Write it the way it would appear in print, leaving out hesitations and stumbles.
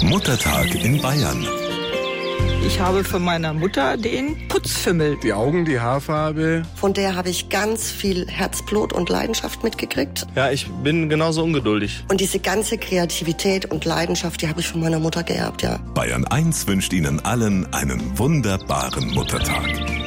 Muttertag in Bayern. Ich habe von meiner Mutter den Putzfimmel. Die Augen, die Haarfarbe. Von der habe ich ganz viel Herzblut und Leidenschaft mitgekriegt. Ja, ich bin genauso ungeduldig. Und diese ganze Kreativität und Leidenschaft, die habe ich von meiner Mutter geerbt, ja. Bayern 1 wünscht Ihnen allen einen wunderbaren Muttertag.